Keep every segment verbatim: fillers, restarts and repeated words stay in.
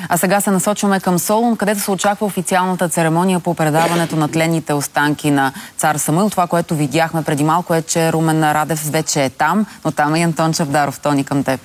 А сега се насочваме към Солун, където се очаква официалната церемония по предаването на тленните останки на цар Самуил. Това, което видяхме преди малко, е, че Румен Радев вече е там, но там е и Антон Чавдаров. Тони, към теб.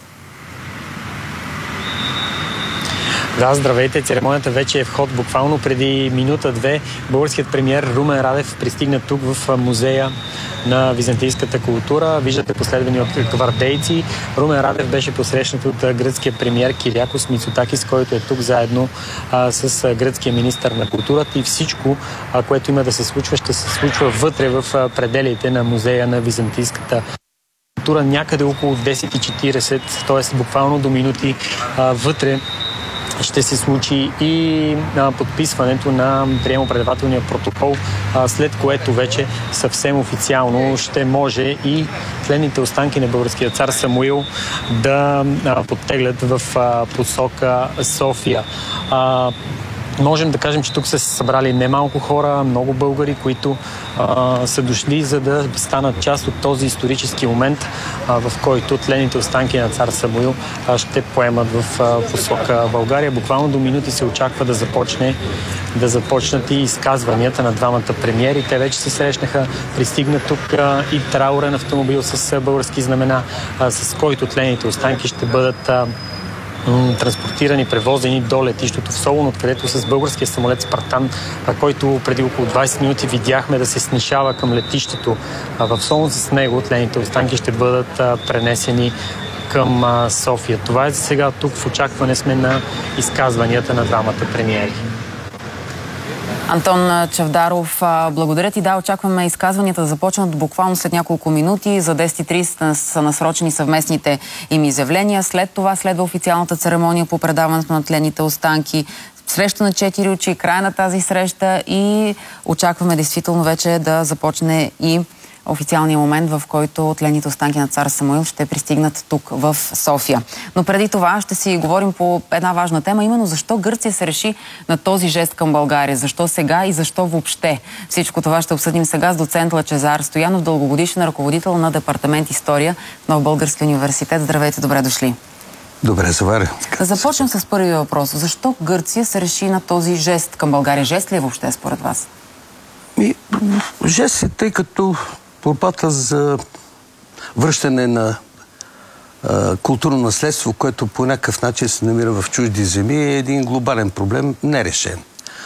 Да, здравейте. Церемонията вече е в ход. Буквално преди минута-две българският премиер Румен Радев пристигна тук в музея на византийската култура. Виждате, последвани от гвардейци. Румен Радев беше посрещнат от гръцкия премиер Кириакос Мицотакис, който е тук заедно а, с гръцкия министър на културата, и всичко, а, което има да се случва, ще се случва вътре в а, пределите на музея на византийската култура, някъде около десет и четиридесет, т.е. буквално до минути а, вътре ще се случи и а, подписването на приемо-предавателния протокол, а, след което вече съвсем официално ще може и тленните останки на българския цар Самуил да а, подтеглят в а, посока София. А, Можем да кажем, че тук са се събрали немалко хора, много българи, които а, са дошли, за да станат част от този исторически момент, а, в който тленните останки на цар Самуил а, ще поемат в а, посока България. Буквално до минути се очаква да започне, да започнат и изказванията на двамата премиери. Те вече се срещнаха, пристигна тук а, и траурен автомобил с а, български знамена, а, с който тленните останки ще бъдат а, транспортирани, превозени до летището в Солун, откъдето с българския самолет Спартан, който преди около двайсет минути видяхме да се снишава към летището в Солун. С него тленните останки ще бъдат пренесени към София. Това е за сега. Тук в очакване сме на изказванията на двамата премиери. Антон Чавдаров, благодаря ти. Да, очакваме изказванията да започнат буквално след няколко минути. За десет и трийсет са насрочени съвместните им изявления. След това следва официалната церемония по предаването на тленните останки. Среща на четири очи, края на тази среща, и очакваме действително вече да започне и официалния момент, в който тленните останки на цар Самуил ще пристигнат тук в София. Но преди това ще си говорим по една важна тема, именно защо Гърция се реши на този жест към България. Защо сега и защо въобще? Всичко това ще обсъдим сега с доцент Лъчезар Стоянов, дългогодишен ръководител на департамент История в Нов български университет. Здравейте, добре дошли. Добре, заваря. Да започнем с първия въпрос. Защо Гърция се реши на този жест към България? Жест ли е въобще според вас? И, жест е, тъй като борбата за връщане на а, културно наследство, което по някакъв начин се намира в чужди земи, е един глобален проблем, нерешен.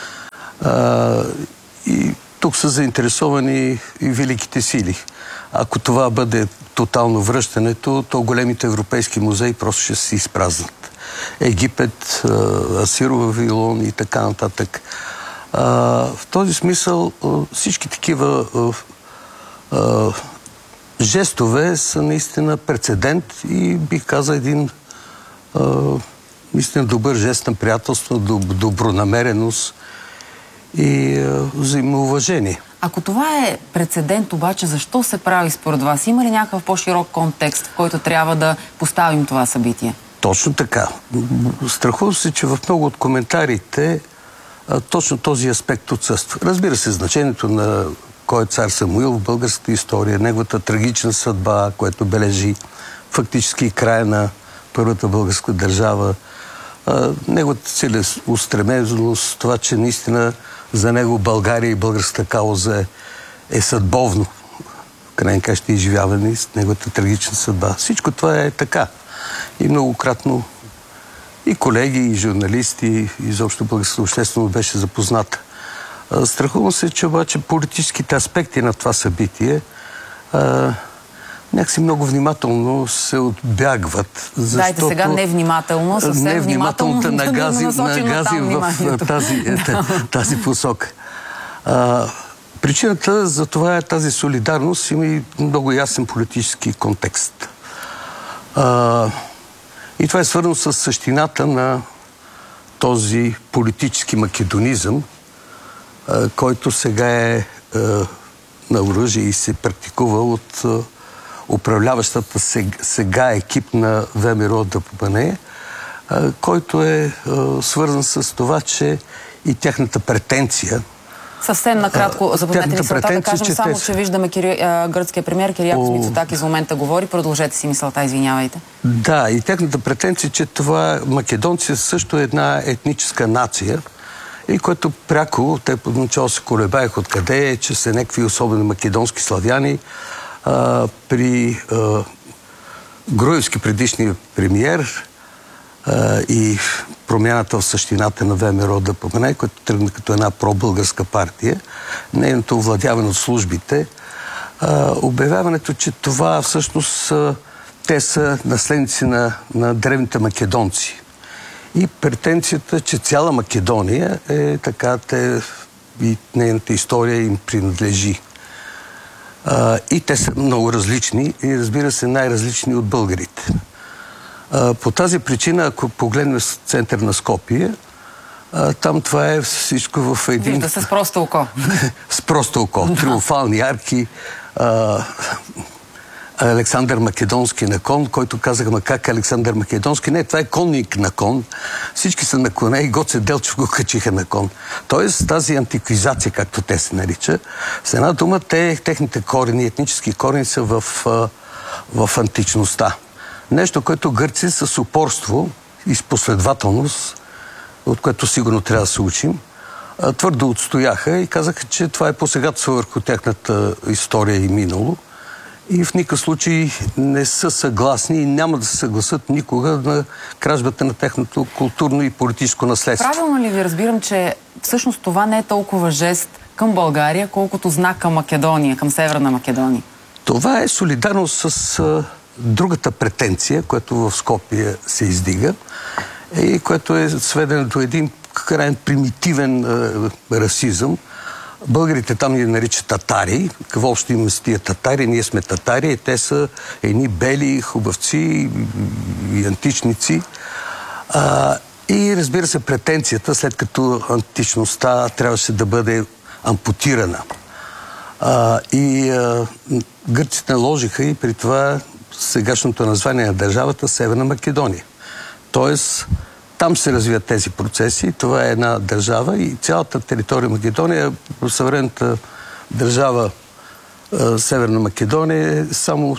А, и тук са заинтересовани и великите сили. Ако това бъде тотално връщането, то големите европейски музеи просто ще се изпразнат. Египет, Асирова Вавилон и така нататък. А, в този смисъл всички такива Uh, жестове са наистина прецедент и бих казал един uh, наистина добър жест на приятелство, доб добронамереност и uh, взаимоуважение. Ако това е прецедент, обаче, защо се прави според вас? Има ли някакъв по-широк контекст, в който трябва да поставим това събитие? Точно така. Страхувам се, че в много от коментарите uh, точно този аспект отсъства. Разбира се, значението на кой е цар Самуил в българската история, неговата трагична съдба, което бележи фактически края на първата българска държава, неговата целеустременост, това, че наистина за него България и българската кауза е, е съдбовно. В крайна краща изживяване с неговата трагична съдба. Всичко това е така. И многократно и колеги, и журналисти, и изобщо българската общественост беше запозната. Страхувам се, че обаче политическите аспекти на това събитие а, някакси много внимателно се отбягват. Защото дайте сега невнимателно, съвсем невнимателно да нагази, да нагази в тази, тази посока. А, причината за това е тази солидарност, има и много ясен политически контекст. А, и това е свързано с същината на този политически македонизъм, който сега е, е на оръжие и се практикува от е, управляващата сега, сега екип на ВМРО ДПМНЕ, е, който е, е свързан с това, че и тяхната претенция Съвсем накратко, запомнете ли мисълта, да кажем че само, те... че виждаме Кири... гръцкия премиер Кириакос Мицотакис в момента говори. Продължете си мисълта, извинявайте. Да, и тяхната претенция, че това македонци също е една етническа нация, и което пряко, те поначало се колебаех откъде е, че са някакви особени македонски славяни. А, при а, Груевски, предишния премиер, а, и промяната в същината на ВМРО да помена, което тръгна като една пробългарска партия, нейното овладяване от службите, а, обявяването, че това всъщност а, те са наследници на, на древните македонци. И претенцията, че цяла Македония е така, те, и нейната история им принадлежи. А, и те са много различни и, разбира се, най-различни от българите. А, по тази причина, ако погледнем в център на Скопие, а, там това е всичко в един... Вижда се с просто око. С просто око. Триумфални арки, а, Александър Македонски на кон, който казаха, ма как Александър Македонски? Не, това е конник на кон. Всички са на коне и Гоце Делчев го качиха на кон. Тоест тази антиквизация, както те се нарича, с една дума, те, техните корени, етнически корени са в, в античността. Нещо, което гърци с упорство и с последователност, от което сигурно трябва да се учим, твърдо отстояха и казаха, че това е посегателство върху тяхната история и минало. И в никакъв случай не са съгласни и няма да се съгласат никога на кражбата на техното културно и политическо наследство. Правилно ли ви разбирам, че всъщност това не е толкова жест към България, колкото знак към Македония, към Северна Македония? Това е солидарност с а, другата претенция, която в Скопие се издига и което е сведено до един крайен примитивен а, расизъм. Българите там ни наричат татари. Какво общо има с тия татари? Ние сме татари и те са едни бели хубавци и античници. А, и разбира се, претенцията, след като античността трябваше да бъде ампутирана. А, и а, гърците наложиха и при това сегашното название на държавата Северна Македония. Тоест, там се развият тези процеси. Това е една държава и цялата територия Македония, съвременната държава Северна Македония е само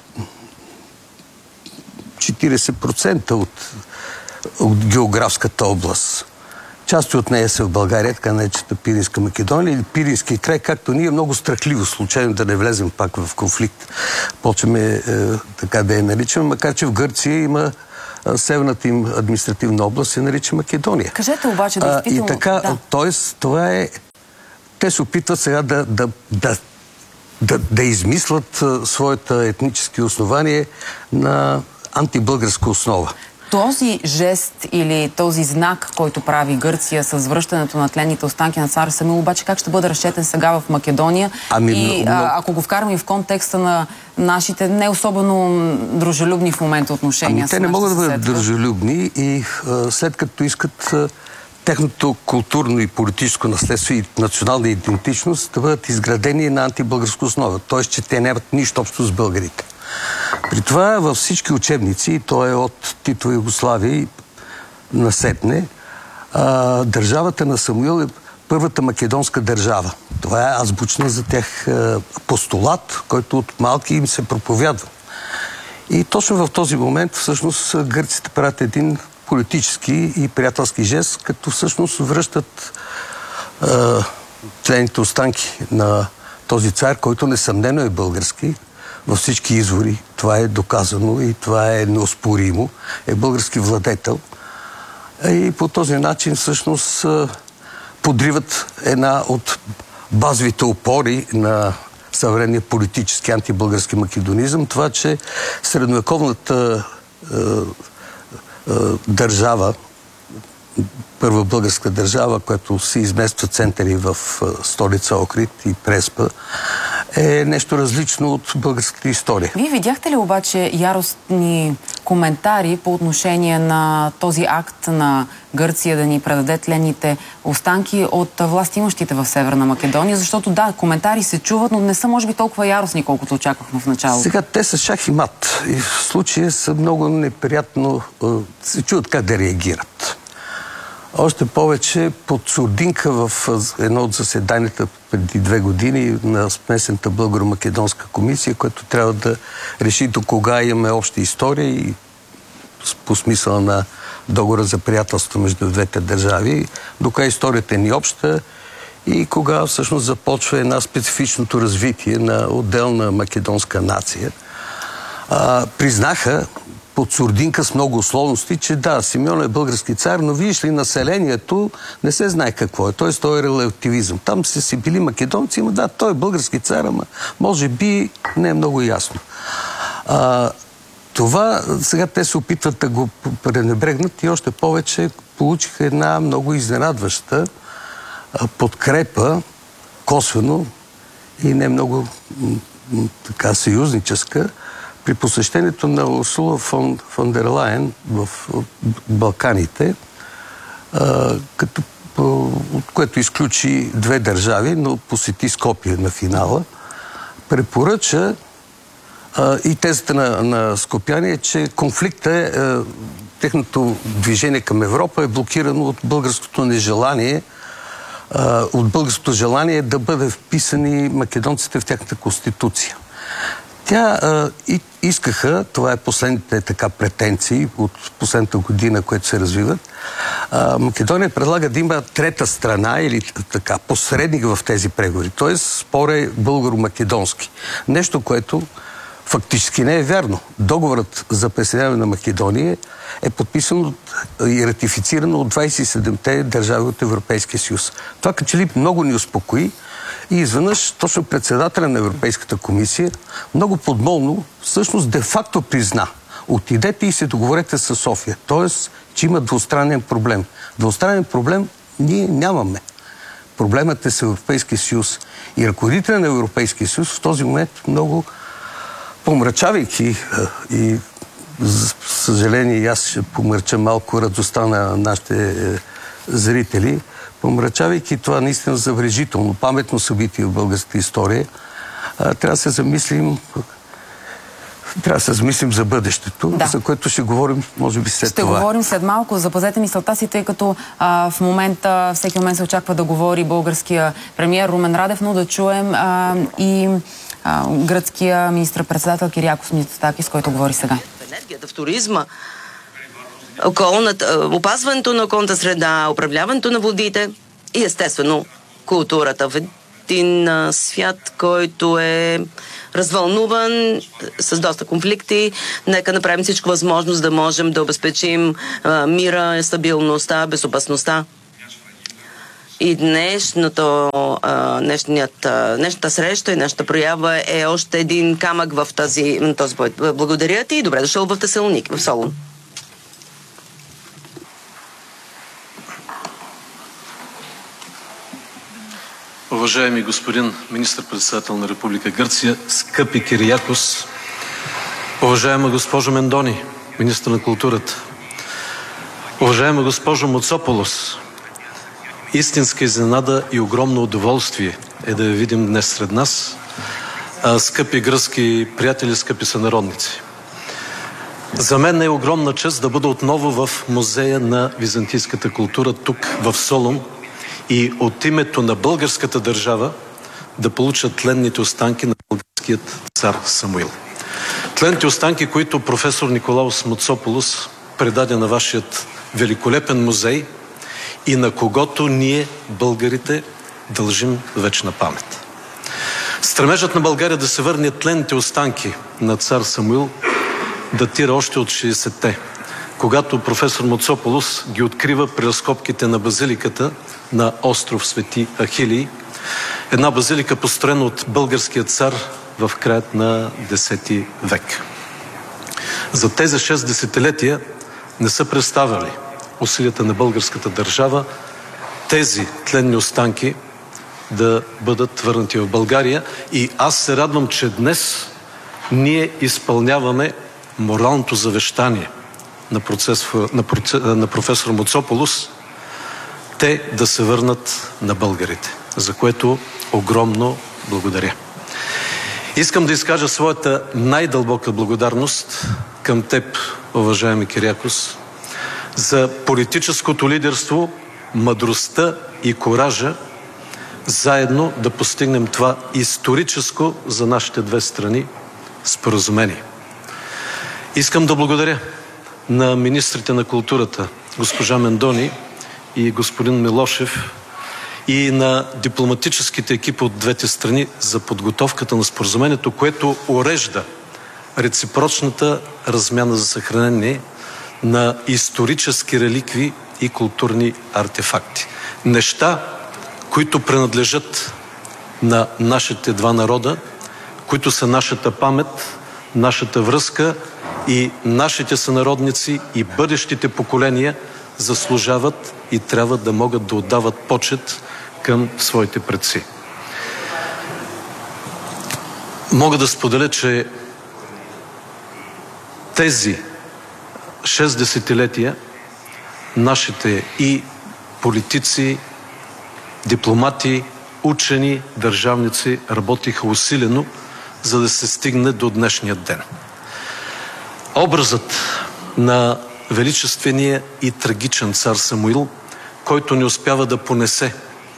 четирийсет процента от, от географската област. Части от нея са в България, така наречената Пиринска Македония или Пирински край, както ние много страхливо, случайно да не влезем пак в конфликт. Почваме е, така да я наричаме, макар че в Гърция има северната им административна област се нарича Македония. Кажете обаче, действително... И така, да. т.е. това е... Те се опитват сега да, да, да, да, да измислят своята етнически основание на антибългарска основа. Този жест или този знак, който прави Гърция с връщането на тленните останки на цар Самуил, обаче как ще бъде разчетен сега в Македония? Ами, и но... а, ако го вкараме в контекста на нашите не особено дружелюбни в момента отношения. Ами те не могат да бъдат дружелюбни и а, след като искат а, техното културно и политическо наследство и национална идентичност да бъдат изградени на антибългарска основа. Т.е. че те нямат нищо общо с българите. При това във всички учебници, то е от Титова Югославия насетне, а, държавата на Самуил е първата македонска държава. Това е азбучна за тях а, постулат, който от малки им се проповядва. И точно в този момент всъщност гърците правят един политически и приятелски жест, като всъщност връщат а, тлените останки на този цар, който несъмнено е български. Във всички извори това е доказано и това е неоспоримо. Е български владетел. И по този начин всъщност подриват една от базовите опори на съвременния политически антибългарски македонизъм. Това, че средновековната е, е, държава, първа българска държава, която се измества центъри в столица Охрид и Преспа, е нещо различно от българската история. Вие видяхте ли обаче яростни коментари по отношение на този акт на Гърция да ни предаде тленните останки от властимащите в Северна Македония? Защото да, коментари се чуват, но не са може би толкова яростни, колкото очаквахме в началото. Сега те са шах и мат. И в случая са много неприятно... се чуват как да реагират. Още повече под сурдинка в едно от заседанията преди две години на смесената българо-македонска комисия, която трябва да реши до кога имаме обща история и по смисъла на договора за приятелство между двете държави, до кога историята ни обща и кога всъщност започва една специфичното развитие на отделна македонска нация. А, признаха под сурдинка с много условности, че да, Симеон е български цар, но видиш ли, населението не се знае какво е. Тоест, той е релативизъм. Там са си били македонци, но да, той е български цар, ама може би не е много ясно. А, това сега те се опитват да го пренебрегнат и още повече получиха една много изненадваща подкрепа, косвено и не много така съюзническа, при посещението на Урсула фон, фон дер Лайен в Балканите, а, като, от което изключи две държави, но посети Скопие на финала, препоръча а, и тезата на, на скопяни е, че конфликтът е, а, техното движение към Европа е блокирано от българското нежелание, а, от българското желание да бъде вписани македонците в тяхната конституция. Тя а, и, искаха, това е последните така претенции от последната година, които се развиват, а, Македония предлага да има трета страна или така посредник в тези преговори. Т.е. спор е българо-македонски. Нещо, което фактически не е вярно. Договорът за присъединяване на Македония е подписан от, и ратифициран от двадесет и седемте държави от Европейския съюз. Това като че ли много ни успокои и изведнъж точно председателя на Европейската комисия много подмолно всъщност де-факто призна: отидете и се договорете с София. Тоест, че има двустранен проблем. Двустранен проблем ние нямаме. Проблемът е с Европейския съюз. И ръководителя на Европейския съюз в този момент много помрачавайки и за съжаление и аз ще помрача малко радостта на нашите зрители, помрачавайки това наистина забележително, паметно събитие в българската история, трябва да се замислим трябва да се замислим за бъдещето, да. За което ще говорим, може би, след ще това. Ще говорим след малко. Запазете мисълта си, тъй като а, в момента, всеки момент се очаква да говори българския премиер Румен Радев, но да чуем а, и а, гръцкия министър-председател Кириакос Мицотакис, който говори сега. Енергията в туризма, околната, опазването на околната среда, управляването на водите и естествено културата в един а, свят, който е развълнуван, с доста конфликти. Нека направим всичко възможно, за да можем да обезпечим а, мира, стабилността, безопасността. И днешното, а, днешният, а, днешната среща и днешната проява е още един камък в тази, този бой. Благодаря ти и добре дошъл в Тесалоник, в Солун. Уважаеми господин министър-председател на Република Гърция, скъпи Кириакос, уважаема госпожо Мендони, министър на културата, уважаема госпожо Муцополос, истинска изненада и огромно удоволствие е да я видим днес сред нас, скъпи гръцки приятели, скъпи сънародници. За мен е огромна чест да бъда отново в Музея на византийската култура тук в Солун и от името на българската държава да получат тленните останки на българският цар Самуил. Тленните останки, които професор Николаус Муцополос предаде на вашият великолепен музей и на когото ние, българите, дължим вечна памет. Стремежът на България да се върне тленните останки на цар Самуил датира още от шейсетте, когато професор Муцополос ги открива при разкопките на базиликата на остров Свети Ахилий, една базилика построена от българския цар в краят на десети век. За тези шест десетилетия не са представили усилията на българската държава тези тленни останки да бъдат върнати в България и аз се радвам, че днес ние изпълняваме моралното завещание на, процес, на, процес, на професор Муцополос те да се върнат на българите, за което огромно благодаря. Искам да изкажа своята най-дълбока благодарност към теб, уважаеми Кириакос, за политическото лидерство, мъдростта и коража заедно да постигнем това историческо за нашите две страни споразумение. Искам да благодаря на министрите на културата, госпожа Мендони и господин Милошев, и на дипломатическите екипи от двете страни за подготовката на споразумението, което урежда реципрочната размяна за съхранение на исторически реликви и културни артефакти. Неща, които принадлежат на нашите два народа, които са нашата памет, нашата връзка, и нашите сънародници и бъдещите поколения заслужават и трябва да могат да отдават почет към своите предци. Мога да споделя, че тези шест десетилетия нашите и политици, дипломати, учени, държавници работиха усилено, за да се стигне до днешния ден. Образът на величествения и трагичен цар Самуил, който не успява да понесе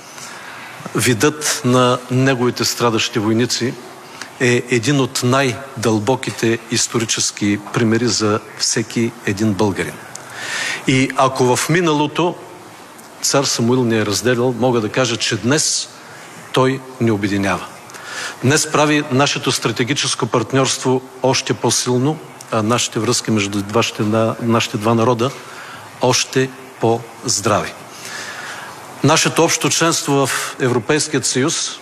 видът на неговите страдащи войници, е един от най-дълбоките исторически примери за всеки един българин. И ако в миналото цар Самуил не е разделял, мога да кажа, че днес той ни обединява. Днес прави нашето стратегическо партньорство още по-силно, а нашите връзки между вашите, на, нашите два народа още по-здрави. Нашето общо членство в Европейският съюз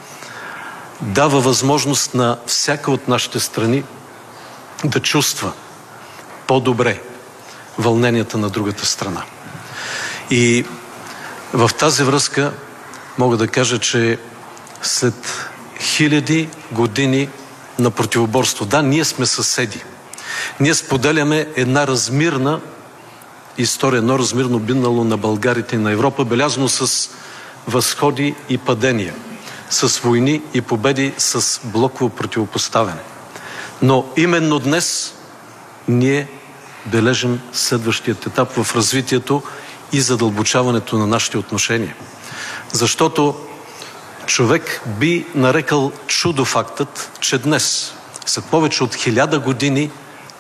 дава възможност на всяка от нашите страни да чувства по-добре вълненията на другата страна. И в тази връзка мога да кажа, че след хиляди години на противоборство, да, ние сме съседи. Ние споделяме една размирна история, едно размирно минало на българите и на Европа, белязано с възходи и падения, с войни и победи, с блоково противопоставяне. Но именно днес ние бележим следващият етап в развитието и задълбочаването на нашите отношения. Защото човек би нарекал чудо фактът, че днес, след повече от хиляда години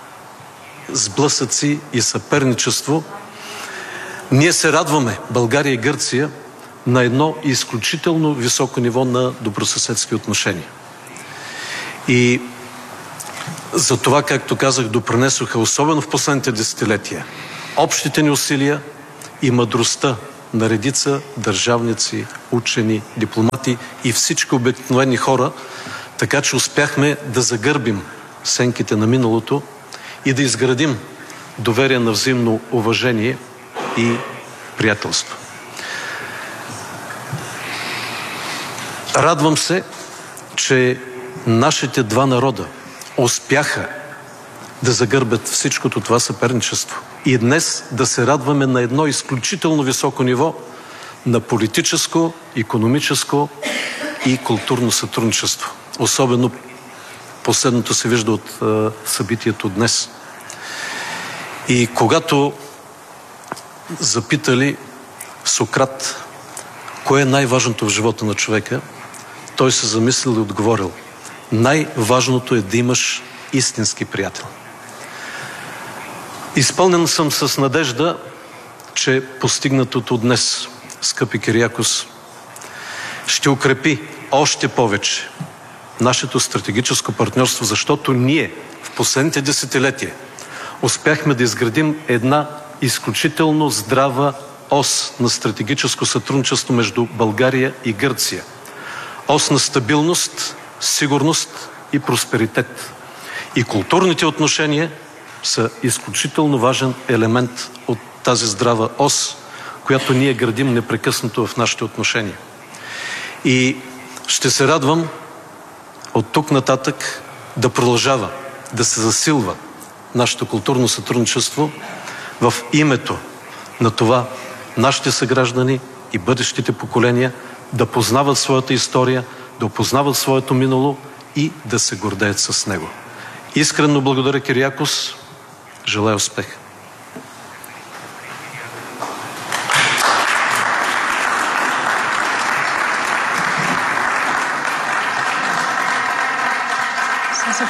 сблъсъци и съперничество, ние се радваме, България и Гърция, на едно изключително високо ниво на добросъседски отношения. И за това, както казах, допринесоха, особено в последните десетилетия, общите ни усилия и мъдростта на редица държавници, учени, дипломати и всички обикновени хора, така че успяхме да загърбим сенките на миналото и да изградим доверие на взаимно уважение и приятелство. Радвам се, че нашите два народа успяха да загърбят всичкото това съперничество и днес да се радваме на едно изключително високо ниво на политическо, икономическо и културно сътрудничество. Особено последното се вижда от а, събитието днес. И когато запитали Сократ кое е най-важното в живота на човека, той се замислил и отговорил: най-важното е да имаш истински приятел. Изпълнен съм с надежда, че постигнатото днес, скъпи Кириакос, ще укрепи още повече нашето стратегическо партньорство, защото ние в последните десетилетия успяхме да изградим една изключително здрава ос на стратегическо сътрудничество между България и Гърция. Ос на стабилност, сигурност и просперитет. И културните отношения са изключително важен елемент от тази здрава ос, която ние градим непрекъснато в нашите отношения. И ще се радвам от тук нататък да продължава да се засилва нашето културно сътрудничество в името на това нашите съграждани и бъдещите поколения да познават своята история, да опознават своето минало и да се гордеят с него. Искрено благодаря, Кириакос. Желая успех!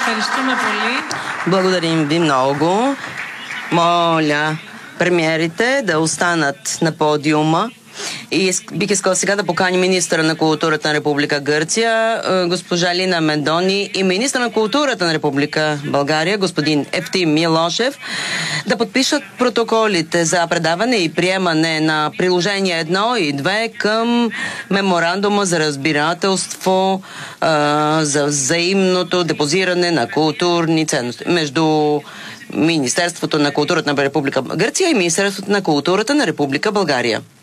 Благодарим ви много. Моля премиерите да останат на подиума. И бих искал сега да покани министъра на културата на Република Гърция, госпожа Лина Мендони, и министър на културата на Република България, господин Евтим Милошев, да подпишат протоколите за предаване и приемане на приложения едно и две към меморандума за разбирателство а, за взаимното депозиране на културни ценности между Министерството на културата на Република Гърция и Министерството на културата на Република България.